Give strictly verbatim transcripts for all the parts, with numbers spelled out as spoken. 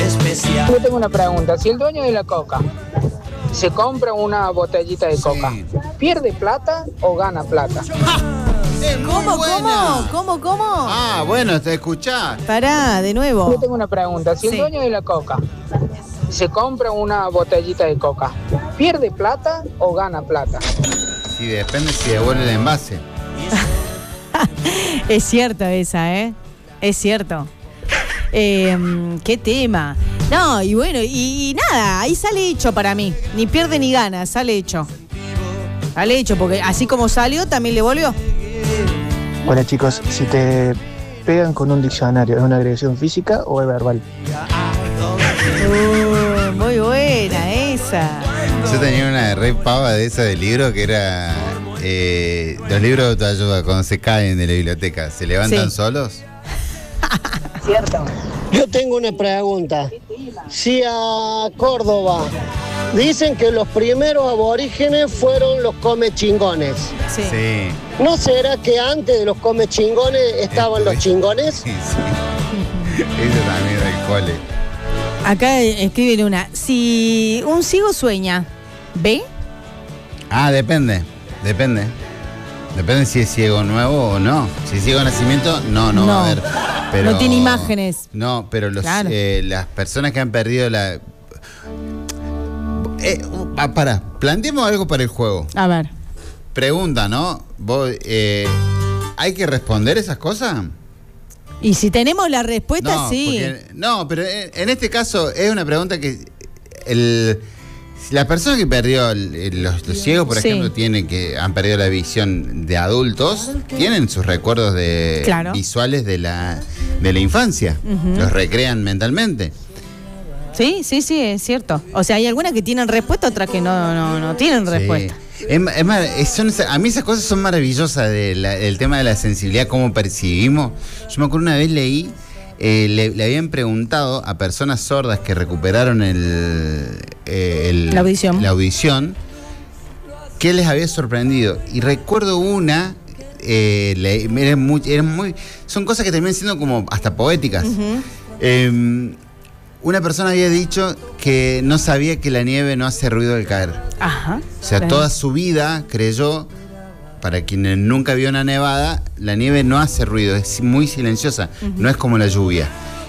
especial. Yo tengo una pregunta. Si el dueño de la coca se compra una botellita de coca, sí, ¿pierde plata o gana plata? ¿Cómo, cómo? ¿Cómo, cómo? Ah, bueno, te escuchás. Pará, de nuevo. Yo tengo una pregunta. Si sí. el dueño de la coca se compra una botellita de coca, ¿pierde plata o gana plata? Sí, depende si devuelve el envase. Es cierto esa, ¿eh? Es cierto. Eh, ¿Qué tema? No, y bueno, y, y nada, ahí sale hecho para mí. Ni pierde ni gana, sale hecho. Sale hecho, porque así como salió, también le volvió. Bueno, chicos, si te pegan con un diccionario, ¿es una agresión física o es verbal? Uh, muy buena esa. Yo tenía una re pava de esa del libro que era eh, los libros de autoayuda cuando se caen de la biblioteca, ¿se levantan sí. solos? Cierto. Yo tengo una pregunta. Si a Córdoba dicen que los primeros aborígenes fueron los comechingones, sí. sí. ¿no será que antes de los comechingones estaban los chingones? Sí, sí. Eso también del cole. Acá escriben una. Si un ciego sueña, ¿ve? Ah, depende. Depende. Depende si es ciego nuevo o no. Si es ciego de nacimiento, no, no, no va a ver. Pero, no tiene imágenes. No, pero los, claro. eh, las personas que han perdido la... Eh, ah, pará, planteemos algo para el juego. A ver. Pregunta, ¿no? ¿Vos, eh, ¿hay que responder esas cosas? Y si tenemos la respuesta, no, sí. Porque, no, pero en, en este caso es una pregunta que... el La persona que perdió el, los, los ciegos, por sí. ejemplo, tienen que han perdido la visión de adultos, tienen sus recuerdos de claro. visuales de la de la infancia, uh-huh. los recrean mentalmente. Sí, sí, sí, es cierto. O sea, hay algunas que tienen respuesta, otras que no, no, no tienen sí. respuesta. Es, es, son, a mí esas cosas son maravillosas, de la, el tema de la sensibilidad, cómo percibimos. Yo me acuerdo una vez leí, eh, le, le habían preguntado a personas sordas que recuperaron el, eh, el, la audición. la audición qué les había sorprendido. Y recuerdo una, eh, le, eran muy, eran muy, son cosas que terminan siendo como hasta poéticas. Uh-huh. Eh, Una persona había dicho que no sabía que la nieve no hace ruido al caer. Ajá. O sea, claro. toda su vida creyó, para quienes nunca vio una nevada, la nieve no hace ruido, es muy silenciosa, uh-huh. no es como la lluvia.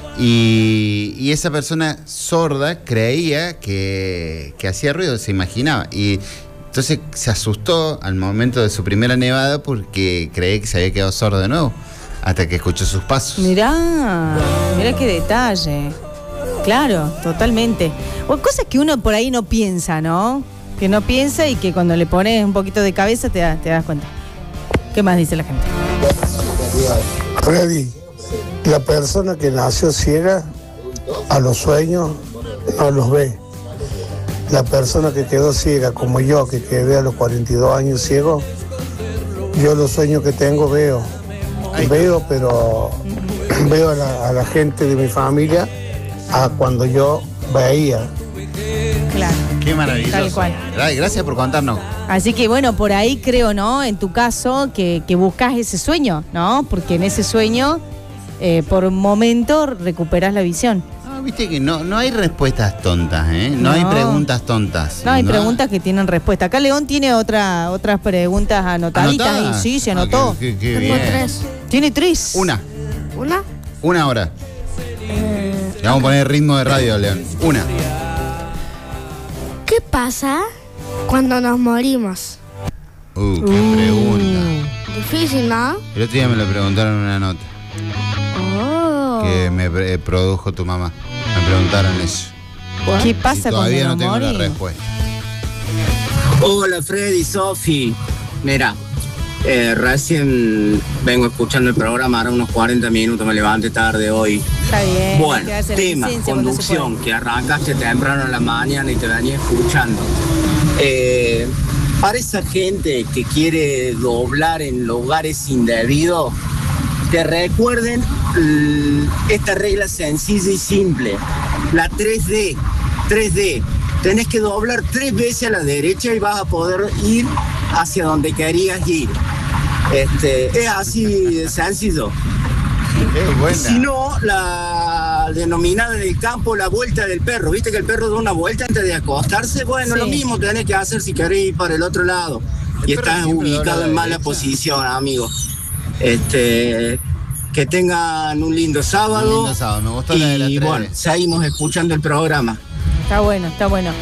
Y, y esa persona sorda creía que, que hacía ruido, se imaginaba. Y entonces se asustó al momento de su primera nevada porque creía que se había quedado sordo de nuevo, hasta que escuchó sus pasos. Mirá, mirá qué detalle. Claro, totalmente. O cosas que uno por ahí no piensa, ¿no? Que no piensa y que cuando le pones un poquito de cabeza te, da, te das cuenta. ¿Qué más dice la gente? Freddy, la persona que nació ciega, a los sueños no los ve. La persona que quedó ciega, como yo, que quedé a los cuarenta y dos años ciego, yo los sueños que tengo veo. Veo, pero veo a la, a la gente de mi familia a cuando yo veía. Claro. Qué maravilloso. Tal cual. Ay, gracias por contarnos. Así que bueno, por ahí creo, ¿no? En tu caso, que, que buscas ese sueño, ¿no? Porque en ese sueño, eh, por un momento, recuperás la visión. No, viste que no, no hay respuestas tontas, ¿eh? No, no hay preguntas tontas. No hay no preguntas que tienen respuesta. Acá León tiene otra, otras preguntas anotaditas. ¿Anotadas? Y sí, se anotó. Ah, qué, qué, qué Tengo bien. tres. Tiene tres. Una. ¿Una? Una hora. Eh, Le vamos a poner ritmo de radio, León. Una. ¿Qué pasa cuando nos morimos? Uh, qué uh, pregunta. Difícil, ¿no? El otro día me lo preguntaron en una nota. Oh. Que me eh, produjo tu mamá. Me preguntaron eso. ¿Qué pasa y todavía cuando no nos tengo morimos? la respuesta. Hola Freddy, Sofi. Mira, eh, recién vengo escuchando el programa, ahora unos cuarenta minutos, me levanté tarde hoy. Está bien. Bueno, tema, conducción, que arrancaste temprano en la mañana y te venía escuchando. Eh, para esa gente que quiere doblar en lugares indebidos, que recuerden l- esta regla sencilla y simple, la tres D, tres D. Tenés que doblar tres veces a la derecha y vas a poder ir hacia donde querías ir. Este, es así de sencillo. Qué buena. Si no, la, denominada en el campo la vuelta del perro. ¿Viste que el perro da una vuelta antes de acostarse? Bueno, Sí. lo mismo tenés que hacer si querés ir para el otro lado. El Y perro estás siempre ubicado dobla a en la mala derecha. posición, amigo. Este, que tengan un lindo sábado. Un lindo sábado, me gustó la de la Y tres. bueno, seguimos escuchando el programa. Está bueno, está bueno.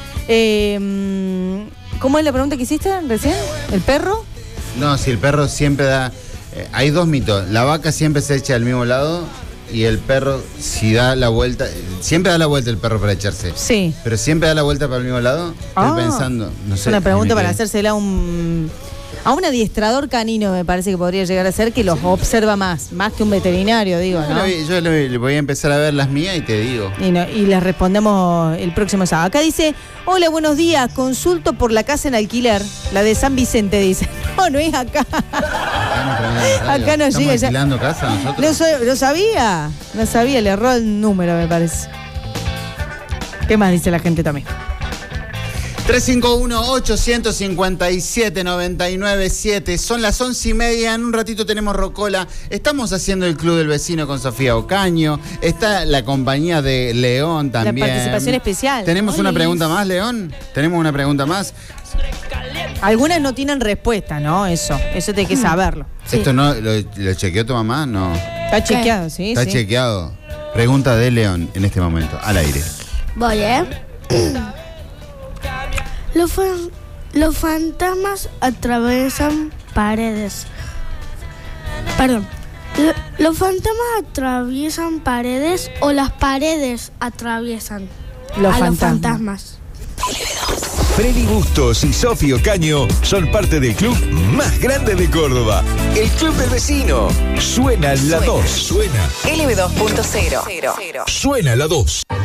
Eh, ¿Cómo es la pregunta que hiciste recién? ¿El perro? No, si el perro siempre da... eh, hay dos mitos. La vaca siempre se echa al mismo lado y el perro, si da la vuelta... Siempre da la vuelta el perro para echarse. Sí. Pero siempre da la vuelta para el mismo lado. Ah. Estoy pensando, no sé. Es una pregunta me para quedé. hacérsela a un, a un adiestrador canino, me parece que podría llegar a ser, que los observa más, más que un veterinario, digo, Yo, ¿no? le voy- yo le, le voy a empezar a ver las mías y te digo. Y, no, y les respondemos el próximo sábado. Acá dice, hola, buenos días, consulto por la casa en alquiler, la de San Vicente, dice. No, no es acá. Acá no ¿Estamos llega ya. alquilando casa nosotros? No, so- no sabía, no sabía, le erró el número, me parece. ¿Qué más dice la gente también? tres cinco uno, ocho cinco siete, nueve nueve siete. Son las once y media. En un ratito tenemos Rocola. Estamos haciendo el Club del Vecino con Sofía Ocaño. Está la compañía de León también. La participación especial. ¿Tenemos una Olis. pregunta más, León? ¿Tenemos una pregunta más? Algunas no tienen respuesta, ¿no? Eso, eso hay que saberlo. ¿Esto no lo, lo chequeó tu mamá? No. Está chequeado, sí, Está sí. chequeado. Pregunta de León en este momento, al aire. Voy, ¿eh? Los, fan- los fantasmas atraviesan paredes. Perdón. Lo- ¿Los fantasmas atraviesan paredes o las paredes atraviesan Los a fantasmas. los fantasmas? Freddy Bustos y Sofía Ocaño son parte del club más grande de Córdoba, el Club del Vecino. Suena la dos. Suena. L B dos punto cero. Suena la dos.